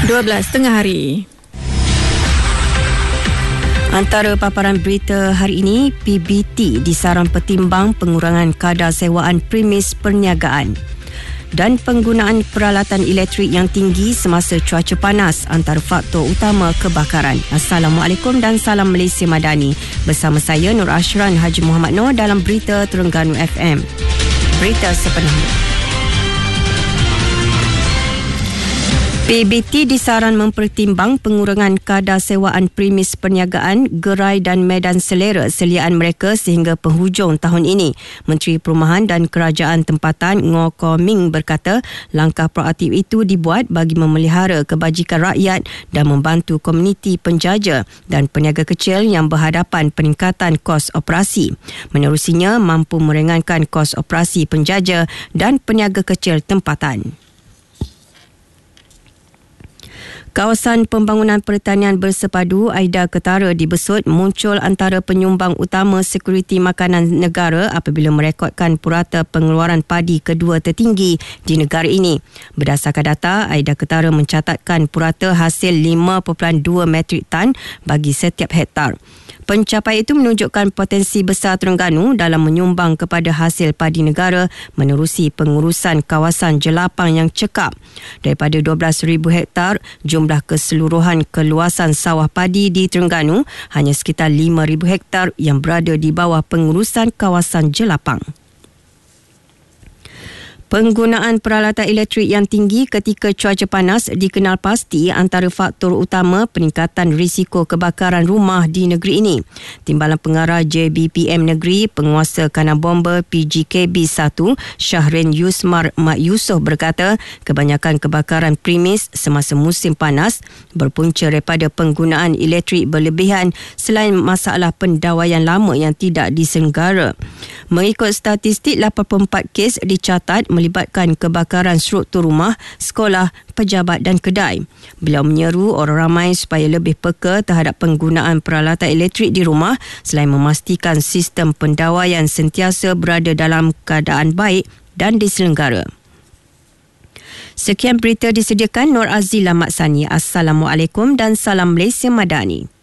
12 tengah hari. Antara paparan berita hari ini, PBT disaran pertimbang pengurangan kadar sewaan premis perniagaan. Dan penggunaan peralatan elektrik yang tinggi semasa cuaca panas antara faktor utama kebakaran. Assalamualaikum dan salam Malaysia Madani. Bersama saya Nur Ashran Haji Muhammad Noor dalam Berita Terengganu FM. Berita sepenuhnya. PBT disaran mempertimbang pengurangan kadar sewaan premis perniagaan, gerai dan medan selera seliaan mereka sehingga penghujung tahun ini. Menteri Perumahan dan Kerajaan Tempatan Ngo Ko Ming berkata langkah proaktif itu dibuat bagi memelihara kebajikan rakyat dan membantu komuniti penjaja dan peniaga kecil yang berhadapan peningkatan kos operasi. Menerusinya mampu meringankan kos operasi penjaja dan peniaga kecil tempatan. Kawasan Pembangunan Pertanian Bersepadu Aida Ketara di Besut muncul antara penyumbang utama sekuriti makanan negara apabila merekodkan purata pengeluaran padi kedua tertinggi di negara ini. Berdasarkan data, Aida Ketara mencatatkan purata hasil 5.2 metrik tan bagi setiap hektar. Pencapaian itu menunjukkan potensi besar Terengganu dalam menyumbang kepada hasil padi negara menerusi pengurusan kawasan jelapang yang cekap. Daripada 12,000 hektar, jumlah keseluruhan keluasan sawah padi di Terengganu hanya sekitar 5,000 hektar yang berada di bawah pengurusan kawasan jelapang. Penggunaan peralatan elektrik yang tinggi ketika cuaca panas dikenal pasti antara faktor utama peningkatan risiko kebakaran rumah di negeri ini. Timbalan Pengarah JBPM Negeri, Penguasa Kanan Bomba PGKB 1, Syahrin Yusmar Mat Yusof berkata kebanyakan kebakaran premis semasa musim panas berpunca daripada penggunaan elektrik berlebihan selain masalah pendawaian lama yang tidak diselenggara. Mengikut statistik, 84 kes dicatat melibatkan kebakaran struktur rumah, sekolah, pejabat dan kedai. Beliau menyeru orang ramai supaya lebih peka terhadap penggunaan peralatan elektrik di rumah selain memastikan sistem pendawaian sentiasa berada dalam keadaan baik dan diselenggara. Sekian berita disediakan Nur Azila Maksani. Assalamualaikum dan salam Malaysia Madani.